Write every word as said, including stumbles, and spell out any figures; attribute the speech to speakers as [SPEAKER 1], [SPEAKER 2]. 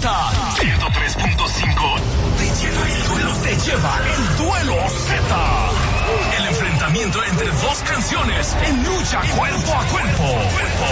[SPEAKER 1] Z. ciento tres punto cinco. Te lleva el duelo, te lleva el duelo Z. El enfrentamiento entre dos canciones en lucha cuerpo a cuerpo.